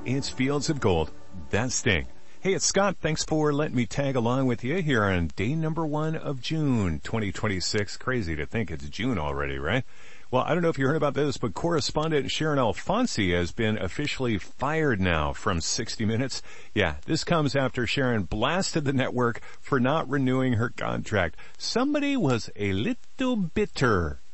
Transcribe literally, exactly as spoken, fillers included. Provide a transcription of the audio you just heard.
It's Fields of Gold. That's Sting. Hey, it's Scott. Thanks for letting me tag along with you here on day number one of June twenty twenty-six. Crazy to think it's June already, right? Well, I don't know if you heard about this, but correspondent Sharon Alfonsi has been officially fired now from sixty minutes. Yeah, this comes after Sharon blasted the network for not renewing her contract. Somebody was a little bitter